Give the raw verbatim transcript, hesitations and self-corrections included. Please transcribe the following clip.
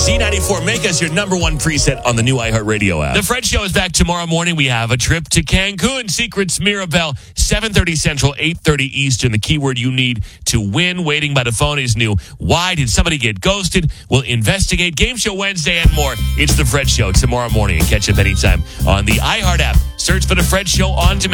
Z ninety-four, make us your number one preset on the new iHeartRadio app. The Fred Show is back tomorrow morning. We have a trip to Cancun. Secrets Mirabelle, seven thirty Central, eight thirty Eastern. The keyword you need to win. Waiting by the phone is new. Why did somebody get ghosted? We'll investigate. Game Show Wednesday and more. It's The Fred Show tomorrow morning. And catch up anytime on the iHeart app. Search for The Fred Show on demand.